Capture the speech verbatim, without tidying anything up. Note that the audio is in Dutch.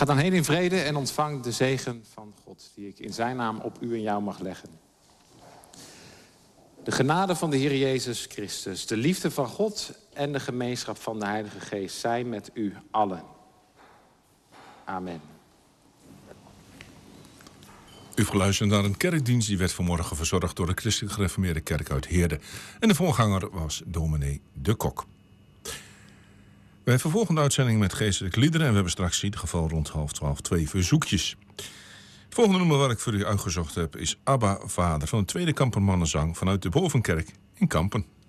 Ga dan heen in vrede en ontvang de zegen van God, die ik in zijn naam op u en jou mag leggen. De genade van de Heer Jezus Christus, de liefde van God en de gemeenschap van de Heilige Geest zijn met u allen. Amen. U heeft geluisterd naar een kerkdienst die werd vanmorgen verzorgd door de Christelijk Gereformeerde Kerk uit Heerde. En de voorganger was dominee De Kok. Wij vervolgen de uitzending met geestelijke liederen en we hebben straks in ieder geval rond half twaalf twee verzoekjes. Het volgende nummer wat ik voor u uitgezocht heb is Abba Vader van de Tweede Kampermannenzang vanuit de Bovenkerk in Kampen.